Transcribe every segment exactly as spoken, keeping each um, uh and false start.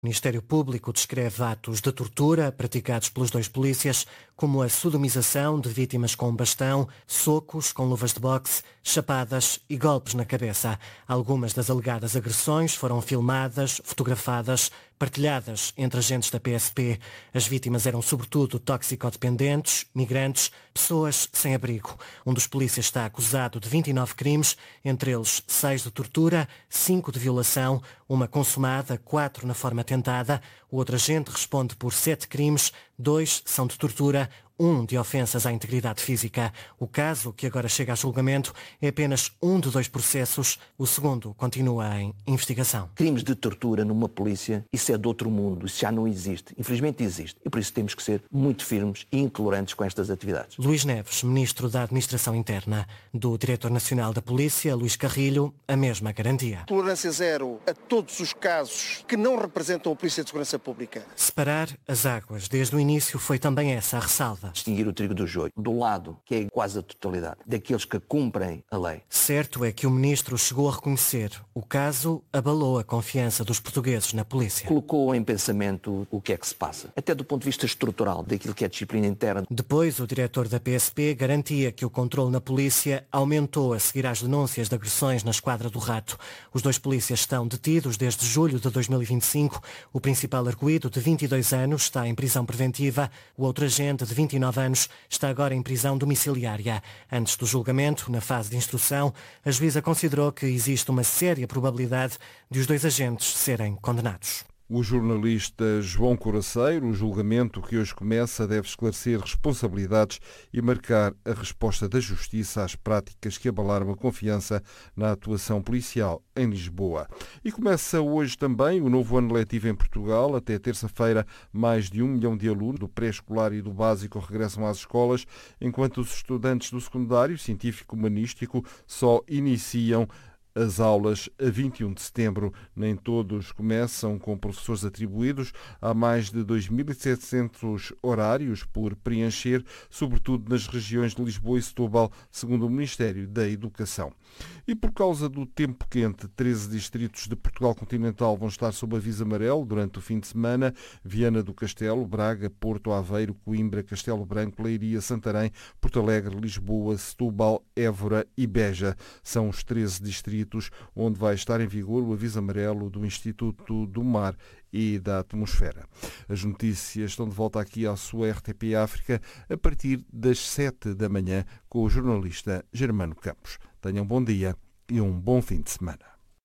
O Ministério Público descreve atos de tortura praticados pelos dois polícias, como a sodomização de vítimas com um bastão, socos com luvas de boxe, chapadas e golpes na cabeça. Algumas das alegadas agressões foram filmadas, fotografadas, partilhadas entre agentes da P S P. As vítimas eram sobretudo toxicodependentes, migrantes, pessoas sem abrigo. Um dos polícias está acusado de vinte e nove crimes, entre eles seis de tortura, cinco de violação, uma consumada, quatro na forma tentada. O outro agente responde por sete crimes, dois são de tortura, um de ofensas à integridade física. O caso, que agora chega a julgamento, é apenas um de dois processos. O segundo continua em investigação. Crimes de tortura numa polícia, isso é de outro mundo, isso já não existe. Infelizmente existe. E por isso temos que ser muito firmes e intolerantes com estas atividades. Luís Neves, Ministro da Administração Interna. Do Diretor Nacional da Polícia, Luís Carrilho, a mesma garantia. Tolerância zero a todos os casos que não representam a Polícia de Segurança Pública. Separar as águas. Desde o início foi também essa a ressalva. Distinguir o trigo do joio, do lado, que é quase a totalidade, daqueles que cumprem a lei. Certo é que o Ministro chegou a reconhecer o caso abalou a confiança dos portugueses na polícia. Colocou em pensamento o que é que se passa, até do ponto de vista estrutural, daquilo que é a disciplina interna. Depois, o diretor da P S P garantia que o controle na polícia aumentou a seguir às denúncias de agressões na Esquadra do Rato. Os dois polícias estão detidos desde julho de dois mil e vinte e cinco. O principal arguido, de vinte e dois anos, está em prisão preventiva. O outro agente, de vinte e nove anos, está agora em prisão domiciliária. Antes do julgamento, na fase de instrução, a juíza considerou que existe uma séria probabilidade de os dois agentes serem condenados. O jornalista João Coraceiro, o julgamento que hoje começa, deve esclarecer responsabilidades e marcar a resposta da Justiça às práticas que abalaram a confiança na atuação policial em Lisboa. E começa hoje também o novo ano letivo em Portugal. Até terça-feira, mais de um milhão de alunos do pré-escolar e do básico regressam às escolas, enquanto os estudantes do secundário científico-humanístico só iniciam as aulas a vinte e um de setembro. Nem todos começam com professores atribuídos. Há mais de dois mil e setecentos horários por preencher, sobretudo nas regiões de Lisboa e Setúbal, segundo o Ministério da Educação. E por causa do tempo quente, treze distritos de Portugal continental vão estar sob aviso amarelo durante o fim de semana. Viana do Castelo, Braga, Porto, Aveiro, Coimbra, Castelo Branco, Leiria, Santarém, Porto Alegre, Lisboa, Setúbal, Évora e Beja. São os treze distritos onde vai estar em vigor o aviso amarelo do Instituto do Mar e da Atmosfera. As notícias estão de volta aqui à sua R T P África a partir das sete da manhã com o jornalista Germano Campos. Tenham um bom dia e um bom fim de semana.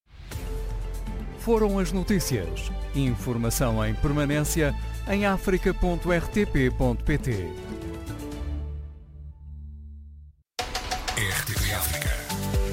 Foram as notícias. Informação em permanência em africa ponto r t p ponto p t. R T P África.